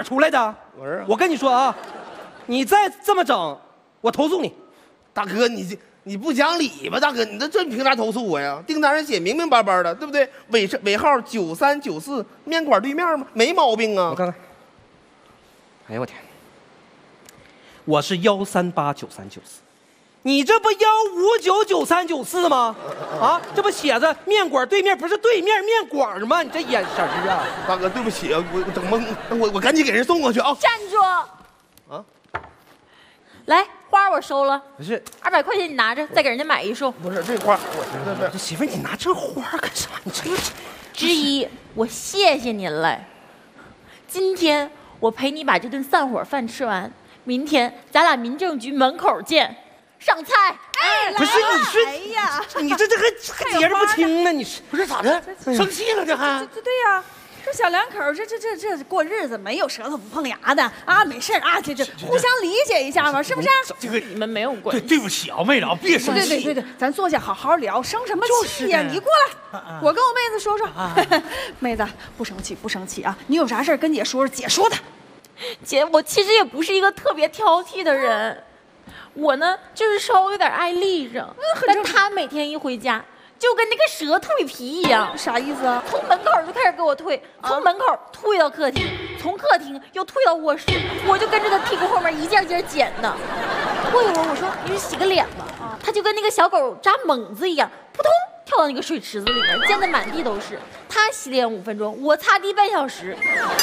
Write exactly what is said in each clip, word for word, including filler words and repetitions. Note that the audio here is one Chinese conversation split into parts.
儿出来的？ 我是我跟你说啊，你再这么整，我投诉你。 大哥，你这你不讲理吧？大哥，你这这凭啥投诉我呀？订单上写明明白白的，对不对？尾尾号九三九四，面馆对面吗？没毛病啊。 我看看。哎呦我天！我是幺三八九三九四。你这不幺五九九三九四吗？啊，这不写着面馆对面，不是对面面馆吗？你这眼神儿啊！ 大哥，对不起啊，我我整懵，我我赶紧给人送过去啊！ 站住！ 啊， 来，花我收了， 不是二百块钱你拿着，再给人家买一束。 不是这花，我这这这媳妇儿，你拿这花干啥？你这之一，我谢谢您了。今天我陪你把这顿散伙饭吃完，明天咱俩民政局门口见。上菜！ 哎， 不是你是哎呀， 你这这还还节日不清呢？你是不是咋的？生气了这还？ 这这对呀，这小两口这这这这过日子没有舌头不碰牙的啊，没事啊，这这互相理解一下嘛，是不是？ 这个你们没有关对系。 对不起啊，妹子啊，别生对气。 对对对，咱坐下好好聊，生什么气呀？你过来，我跟我妹子说说。妹子不生气不生气啊，你有啥事跟姐说说，姐说的。 姐，我其实也不是一个特别挑剔的人。我呢，就是稍微有点爱立着，但他每天一回家，就跟那个蛇蜕皮一样。 啥意思啊？ 从门口就开始给我退，从门口退到客厅，从客厅又退到卧室，我就跟着他屁股后面一件件捡呢。过一会儿我说你去洗个脸吧，他就跟那个小狗扎猛子一样，扑通跳到那个水池子里面，溅得满地都是。他洗脸五分钟，我擦地半小时。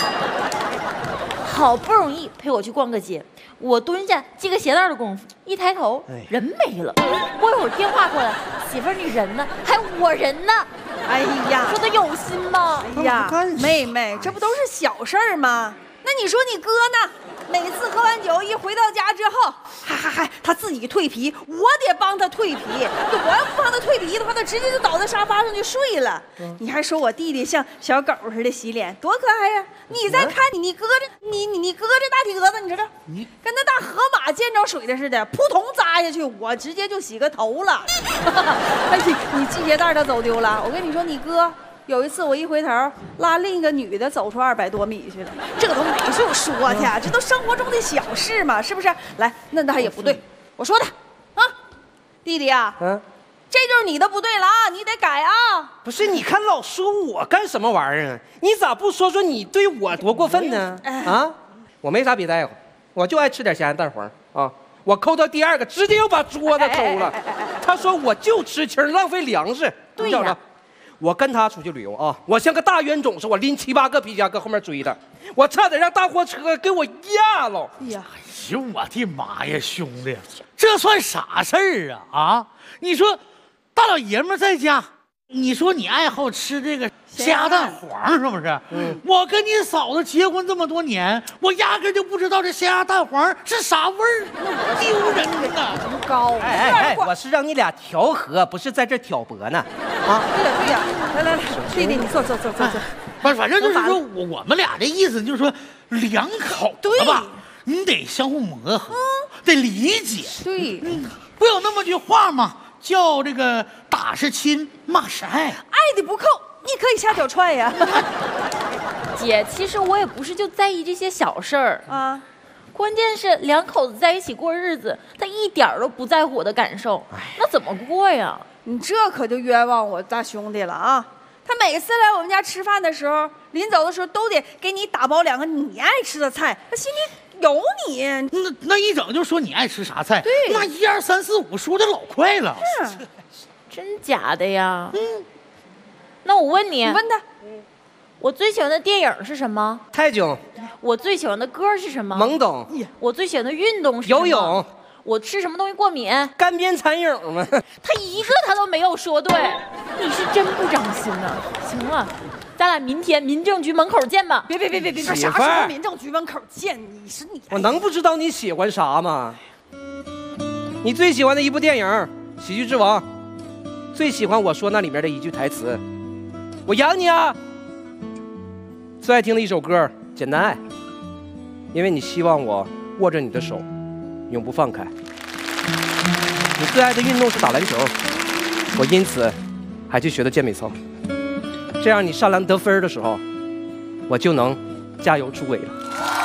好不容易陪我去逛个街，我蹲下系个鞋带的功夫，一抬头， 哎、 人没了。过一会儿电话过来，媳妇儿你人呢？还我人呢？ 哎呀， 说的有心吗？ 哎呀，妹妹，这不都是小事儿吗？那你说你哥呢？每次喝完酒一回到家之后，嗨嗨嗨，他自己蜕皮，我得帮他蜕皮。我要不帮他蜕皮的话，他直接就倒在沙发上就睡了。嗯、你还说我弟弟像小狗似的洗脸，多可爱呀！你再看你，你哥这，你你你哥这大体格子，你知道，你跟那大河马见着水的似的，扑通扎下去，我直接就洗个头了。哎，你系鞋带他走丢了。我跟你说，你哥。有一次我一回头，拉另一个女的走出二百多米去了，这都没处说去，这都生活中的小事嘛，是不是？来，那他也不对，我说的啊，弟弟啊，嗯，这就是你的不对了啊，你得改啊。 不是，你看老说我干什么玩意儿啊？你咋不说说你对我多过分呢？啊，我没啥别在乎，我就爱吃点咸蛋黄啊。我抠到第二个，直接又把桌子抠了。他说我就吃青，浪费粮食。 对呀。 我跟他出去旅游啊，我像个大冤种似的，我拎七八个皮夹搁后面追他，我差点让大货车给我压了。 哎呀， 哎呦我的妈呀，兄弟，这算啥事儿啊？啊，你说大老爷们在家，你说你爱好吃这个虾蛋黄是不是？嗯，我跟你嫂子结婚这么多年，我压根就不知道这虾蛋黄是啥味儿，丢人呐！ 真高！ 哎哎哎，我是让你俩调和，不是在这挑拨呢。啊， 对呀对呀，来来来，弟弟你坐坐坐坐坐。 不是，反正就是说我我们俩这意思就是说，两口子吧，你得相互磨合，得理解。 对， 不有那么句话吗？叫这个打是亲，骂是爱， 爱的不够，你可以下脚踹呀。 姐，其实我也不是就在意这些小事儿啊， 关键是两口子在一起过日子，他一点都不在乎我的感受，那怎么过呀？ 你这可就冤枉我大兄弟了啊！他每次来我们家吃饭的时候，临走的时候都得给你打包两个你爱吃的菜，他心里有你。 那那一整就说你爱吃啥菜， 对， 那一二三四五说的老快了。 是， 真假的呀？嗯。那我问你， 你问他， 我最喜欢的电影是什么？ 泰囧。 我最喜欢的歌是什么？ 懵懂。 我最喜欢的运动是什么？ 游泳。 我吃什么东西过敏？ 干煸蚕蛹吗？ 他一个他都没有说对，你是真不长心呐！行了，咱俩明天民政局门口见吧。 别别别别别，啥时候民政局门口见？你是你， 我能不知道你喜欢啥吗？你最喜欢的一部电影《喜剧之王》，最喜欢我说那里面的一句台词：“我养你啊。”最爱听的一首歌《简单爱》，因为你希望我握着你的手。永不放开。你最爱的运动是打篮球，我因此还去学的健美操。这样你上篮得分的时候，我就能加油助威了。